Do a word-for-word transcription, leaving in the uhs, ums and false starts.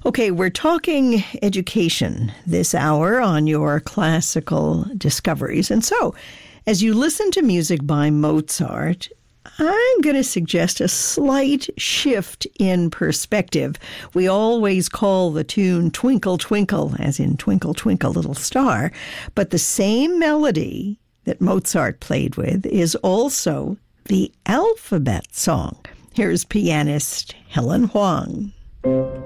Okay, we're talking education this hour on your classical discoveries. And so, as you listen to music by Mozart, I'm going to suggest a slight shift in perspective. We always call the tune Twinkle, Twinkle, as in Twinkle, Twinkle, Little Star. But the same melody that Mozart played with is also the alphabet song. Here's pianist Helen Huang.